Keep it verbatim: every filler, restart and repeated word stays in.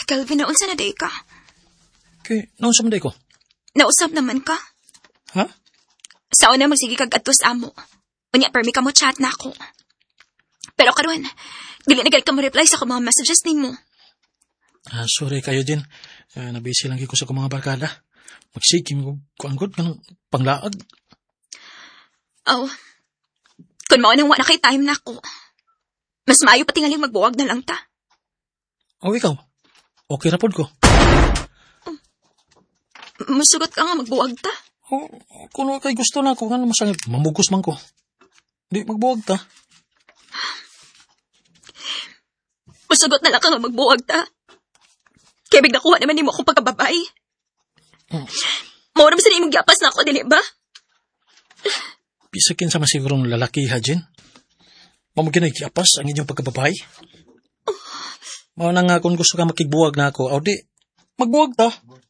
Kelvin, naunsa na day ka? Kay, naon sa manday ko? Nausap naman ka? Ha? Sa una magsige kag adto sa amo. Unya permi ka mo chat na ako. Pero karon, dili na gid ka mo reply sa akong mga messages nimo. Ah, sorry kayo din. Uh, nabisi lang ko sa kong mga barkada. Magsigim ko kuangkot kanang panglaag. Oh. Kung mao nang wa na kay time na ako. Mas maayo pa tingali magbuwag na lang ta. O ikaw, okay ra pod ko. Masugot ka nga magbuwag ta. O, kung kay gusto na ako, nga masangit, mamugos man ko. Di, magbuwag ta. Masugot na lang ka nga magbuwag ta. Kaya bigla kuha naman ni mo akong pagkababay. Hmm. Maura ba sa imong giapas na ako, dili ba? Pisakin sa masigurong lalaki ha, Jen. Mamagin ay giapas ang inyong pagkababay. Mao na nga kung gusto ka makigbuwag na ako, o di, magbuwag ta.